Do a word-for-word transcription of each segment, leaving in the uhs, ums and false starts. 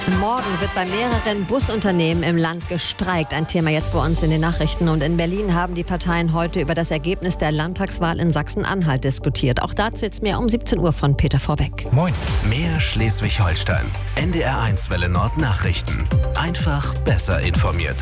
Morgen wird bei mehreren Busunternehmen im Land gestreikt. Ein Thema jetzt bei uns in den Nachrichten. Und in Berlin haben die Parteien heute über das Ergebnis der Landtagswahl in Sachsen-Anhalt diskutiert. Auch dazu jetzt mehr um siebzehn Uhr von Peter Vorbeck. Moin. Mehr Schleswig-Holstein. N D R eins Welle Nord Nachrichten. Einfach besser informiert.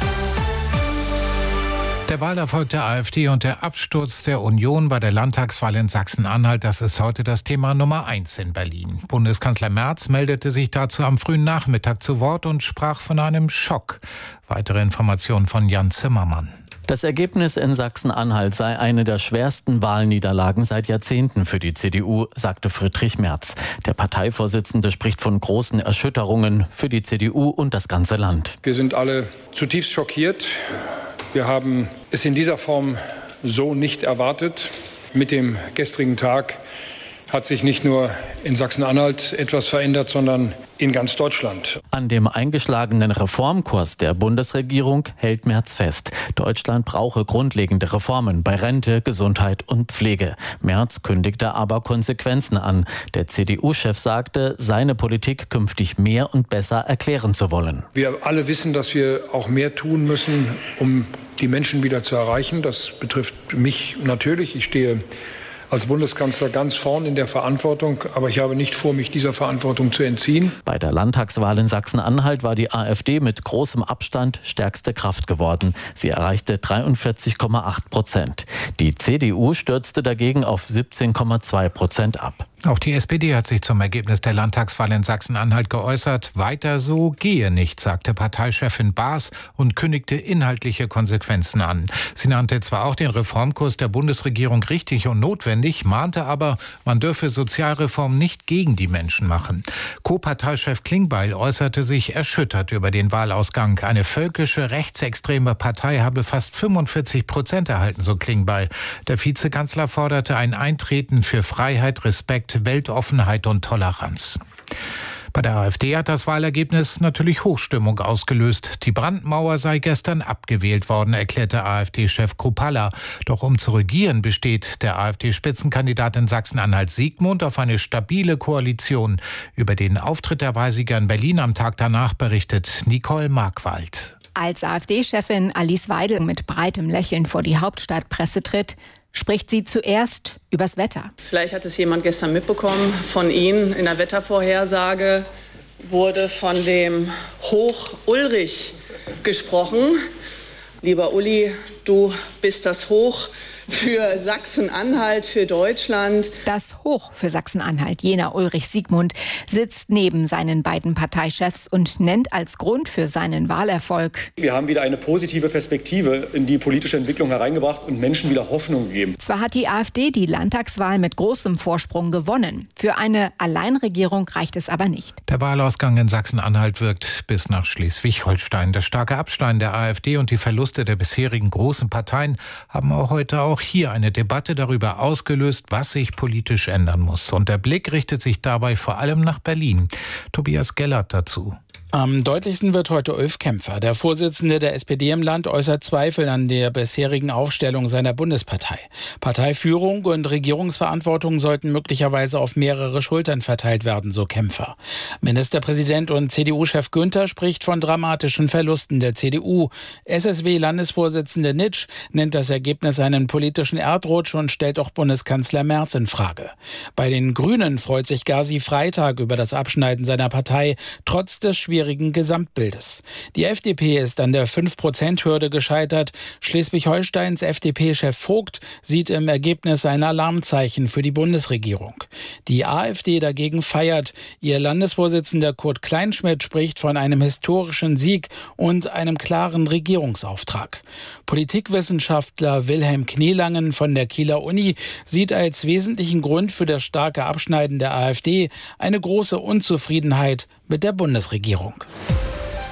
Der Wahlerfolg der AfD und der Absturz der Union bei der Landtagswahl in Sachsen-Anhalt, das ist heute das Thema Nummer eins in Berlin. Bundeskanzler Merz meldete sich dazu am frühen Nachmittag zu Wort und sprach von einem Schock. Weitere Informationen von Jan Zimmermann. Das Ergebnis in Sachsen-Anhalt sei eine der schwersten Wahlniederlagen seit Jahrzehnten für die C D U, sagte Friedrich Merz. Der Parteivorsitzende spricht von großen Erschütterungen für die C D U und das ganze Land. Wir sind alle zutiefst schockiert. Wir haben es in dieser Form so nicht erwartet. Mit dem gestrigen Tag hat sich nicht nur in Sachsen-Anhalt etwas verändert, sondern in ganz Deutschland. An dem eingeschlagenen Reformkurs der Bundesregierung hält Merz fest. Deutschland brauche grundlegende Reformen bei Rente, Gesundheit und Pflege. Merz kündigte aber Konsequenzen an. Der C D U-Chef sagte, seine Politik künftig mehr und besser erklären zu wollen. Wir alle wissen, dass wir auch mehr tun müssen, um die Menschen wieder zu erreichen. Das betrifft mich natürlich. Ich stehe als Bundeskanzler ganz vorn in der Verantwortung, aber ich habe nicht vor, mich dieser Verantwortung zu entziehen. Bei der Landtagswahl in Sachsen-Anhalt war die AfD mit großem Abstand stärkste Kraft geworden. Sie erreichte dreiundvierzig Komma acht Prozent. Die C D U stürzte dagegen auf siebzehn Komma zwei Prozent ab. Auch die S P D hat sich zum Ergebnis der Landtagswahl in Sachsen-Anhalt geäußert. Weiter so gehe nicht, sagte Parteichefin Baas und kündigte inhaltliche Konsequenzen an. Sie nannte zwar auch den Reformkurs der Bundesregierung richtig und notwendig, mahnte aber, man dürfe Sozialreform nicht gegen die Menschen machen. Co-Parteichef Klingbeil äußerte sich erschüttert über den Wahlausgang. Eine völkische, rechtsextreme Partei habe fast fünfundvierzig Prozent erhalten, so Klingbeil. Der Vizekanzler forderte ein Eintreten für Freiheit, Respekt, Weltoffenheit und Toleranz. Bei der AfD hat das Wahlergebnis natürlich Hochstimmung ausgelöst. Die Brandmauer sei gestern abgewählt worden, erklärte AfD-Chef Kruppalla. Doch um zu regieren, besteht der AfD-Spitzenkandidat in Sachsen-Anhalt Siegmund auf eine stabile Koalition. Über den Auftritt der Wahlsieger in Berlin am Tag danach berichtet Nicole Markwald. Als AfD-Chefin Alice Weidel mit breitem Lächeln vor die Hauptstadtpresse tritt, spricht sie zuerst übers Wetter. Vielleicht hat es jemand gestern mitbekommen von Ihnen. In der Wettervorhersage wurde von dem Hoch Ulrich gesprochen. Lieber Uli, du bist das Hoch für Sachsen-Anhalt, für Deutschland. Das Hoch für Sachsen-Anhalt, jener Ulrich Siegmund, sitzt neben seinen beiden Parteichefs und nennt als Grund für seinen Wahlerfolg: Wir haben wieder eine positive Perspektive in die politische Entwicklung hereingebracht und Menschen wieder Hoffnung gegeben. Zwar hat die AfD die Landtagswahl mit großem Vorsprung gewonnen. Für eine Alleinregierung reicht es aber nicht. Der Wahlausgang in Sachsen-Anhalt wirkt bis nach Schleswig-Holstein. Der starke Abstein der AfD und die Verluste der bisherigen großen Parteien haben auch heute auch hier eine Debatte darüber ausgelöst, was sich politisch ändern muss. Und der Blick richtet sich dabei vor allem nach Berlin. Tobias Gellert dazu. Am deutlichsten wird heute Ulf Kämpfer. Der Vorsitzende der S P D im Land äußert Zweifel an der bisherigen Aufstellung seiner Bundespartei. Parteiführung und Regierungsverantwortung sollten möglicherweise auf mehrere Schultern verteilt werden, so Kämpfer. Ministerpräsident und C D U-Chef Günther spricht von dramatischen Verlusten der C D U. S S W-Landesvorsitzende Nitsch nennt das Ergebnis einen politischen Erdrutsch und stellt auch Bundeskanzler Merz in Frage. Bei den Grünen freut sich Gazi Freitag über das Abschneiden seiner Partei, trotz des schwierigen Gesamtbildes. Die F D P ist an der fünf Prozent Hürde gescheitert. Schleswig-Holsteins F D P-Chef Vogt sieht im Ergebnis ein Alarmzeichen für die Bundesregierung. Die AfD dagegen feiert. Ihr Landesvorsitzender Kurt Kleinschmidt spricht von einem historischen Sieg und einem klaren Regierungsauftrag. Politikwissenschaftler Wilhelm Knielangen von der Kieler Uni sieht als wesentlichen Grund für das starke Abschneiden der AfD eine große Unzufriedenheit mit der Bundesregierung.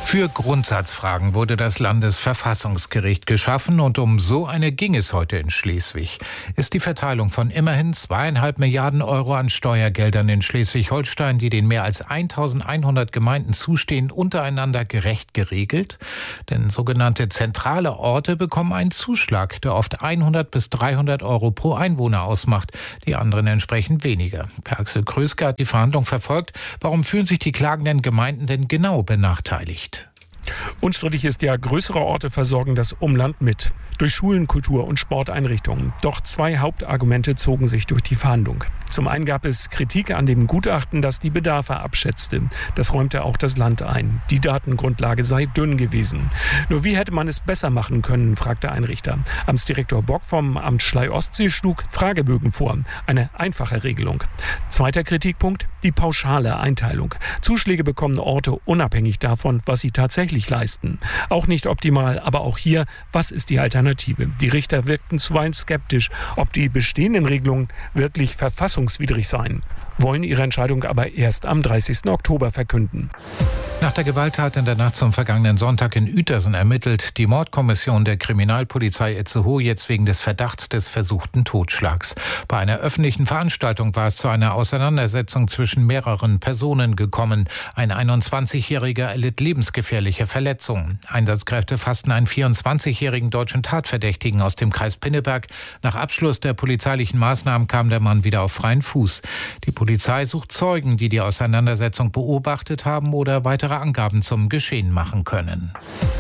Für Grundsatzfragen wurde das Landesverfassungsgericht geschaffen und um so eine ging es heute in Schleswig. Ist die Verteilung von immerhin zweieinhalb Milliarden Euro an Steuergeldern in Schleswig-Holstein, die den mehr als eintausendeinhundert Gemeinden zustehen, untereinander gerecht geregelt? Denn sogenannte zentrale Orte bekommen einen Zuschlag, der oft hundert bis dreihundert Euro pro Einwohner ausmacht, die anderen entsprechend weniger. Per Axel Kröske hat die Verhandlung verfolgt. Warum fühlen sich die klagenden Gemeinden denn genau benachteiligt? Unstrittig ist ja, größere Orte versorgen das Umland mit. Durch Schulen, Kultur- und Sporteinrichtungen. Doch zwei Hauptargumente zogen sich durch die Verhandlung. Zum einen gab es Kritik an dem Gutachten, das die Bedarfe abschätzte. Das räumte auch das Land ein. Die Datengrundlage sei dünn gewesen. Nur wie hätte man es besser machen können, fragte ein Richter. Amtsdirektor Bock vom Amt Schlei-Ostsee schlug Fragebögen vor. Eine einfache Regelung. Zweiter Kritikpunkt, die pauschale Einteilung. Zuschläge bekommen Orte unabhängig davon, was sie tatsächlich leisten. Auch nicht optimal, aber auch hier, was ist die Alternative? Die Richter wirkten zuweilen skeptisch, ob die bestehenden Regelungen wirklich verfassungswidrig seien, wollen ihre Entscheidung aber erst am dreißigsten Oktober verkünden. Nach der Gewalttat in der Nacht zum vergangenen Sonntag in Uetersen ermittelt die Mordkommission der Kriminalpolizei Itzehoe jetzt wegen des Verdachts des versuchten Totschlags. Bei einer öffentlichen Veranstaltung war es zu einer Auseinandersetzung zwischen mehreren Personen gekommen. Ein einundzwanzigjähriger erlitt lebensgefährliche Verletzungen. Einsatzkräfte fassten einen vierundzwanzigjährigen deutschen Tatverdächtigen aus dem Kreis Pinneberg. Nach Abschluss der polizeilichen Maßnahmen kam der Mann wieder auf freien Fuß. Die Polizei sucht Zeugen, die die Auseinandersetzung beobachtet haben oder weitere Angaben zum Geschehen machen können.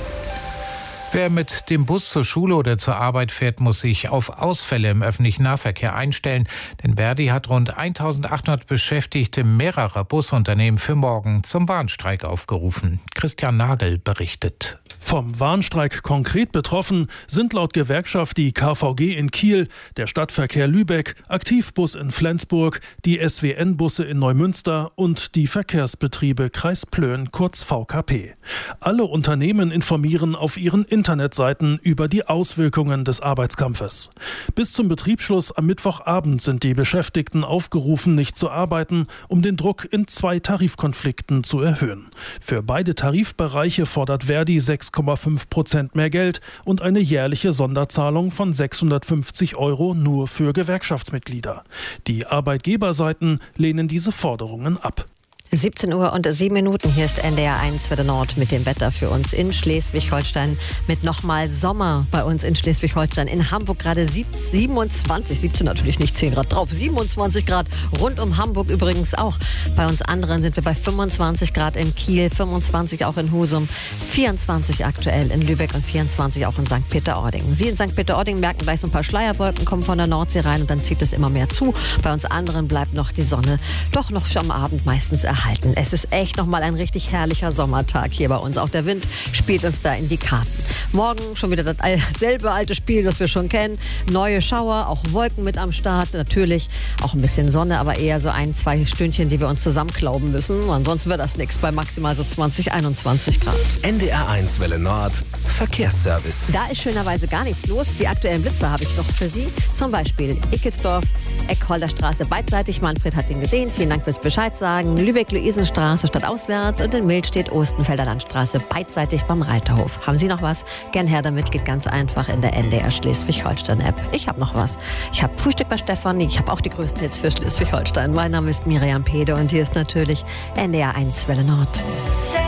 Wer mit dem Bus zur Schule oder zur Arbeit fährt, muss sich auf Ausfälle im öffentlichen Nahverkehr einstellen. Denn Verdi hat rund eintausendachthundert Beschäftigte mehrerer Busunternehmen für morgen zum Warnstreik aufgerufen. Christian Nagel berichtet. Vom Warnstreik konkret betroffen sind laut Gewerkschaft die K V G in Kiel, der Stadtverkehr Lübeck, Aktivbus in Flensburg, die S W N-Busse in Neumünster und die Verkehrsbetriebe Kreis Plön, kurz V K P. Alle Unternehmen informieren auf ihren Internetseiten über die Auswirkungen des Arbeitskampfes. Bis zum Betriebsschluss am Mittwochabend sind die Beschäftigten aufgerufen, nicht zu arbeiten, um den Druck in zwei Tarifkonflikten zu erhöhen. Für beide Tarifbereiche fordert Verdi sechs Komma fünf Prozent mehr Geld und eine jährliche Sonderzahlung von sechshundertfünfzig Euro nur für Gewerkschaftsmitglieder. Die Arbeitgeberseiten lehnen diese Forderungen ab. siebzehn Uhr und sieben Minuten. Hier ist N D R eins für den Nord mit dem Wetter für uns in Schleswig-Holstein. Mit nochmal Sommer bei uns in Schleswig-Holstein. In Hamburg gerade siebenundzwanzig, siebzehn natürlich nicht, zehn Grad drauf, siebenundzwanzig Grad. Rund um Hamburg übrigens auch. Bei uns anderen sind wir bei fünfundzwanzig Grad in Kiel, fünfundzwanzig auch in Husum, vierundzwanzig aktuell in Lübeck und vierundzwanzig auch in Sankt Peter-Ording. Sie in Sankt Peter-Ording merken gleich so ein paar Schleierwolken, kommen von der Nordsee rein und dann zieht es immer mehr zu. Bei uns anderen bleibt noch die Sonne doch noch am Abend meistens erhalten. Halten. Es ist echt nochmal ein richtig herrlicher Sommertag hier bei uns. Auch der Wind spielt uns da in die Karten. Morgen schon wieder dasselbe alte Spiel, das wir schon kennen. Neue Schauer, auch Wolken mit am Start. Natürlich auch ein bisschen Sonne, aber eher so ein, zwei Stündchen, die wir uns zusammenklauben müssen. Ansonsten wird das nichts bei maximal so zwanzig, einundzwanzig Grad. N D R eins Welle Nord, Verkehrsservice. Da ist schönerweise gar nichts los. Die aktuellen Blitzer habe ich noch für Sie. Zum Beispiel Ickelsdorf, Eckholderstraße beidseitig. Manfred hat ihn gesehen. Vielen Dank fürs Bescheid sagen. Lübeck-Luisenstraße stadtauswärts und in Mild steht Ostenfelder Landstraße beidseitig beim Reiterhof. Haben Sie noch was? Gern her damit, geht ganz einfach in der N D R Schleswig-Holstein-App. Ich habe noch was. Ich habe Frühstück bei Stefanie. Ich habe auch die größten Hits für Schleswig-Holstein. Mein Name ist Miriam Pede und hier ist natürlich N D R eins Welle Nord.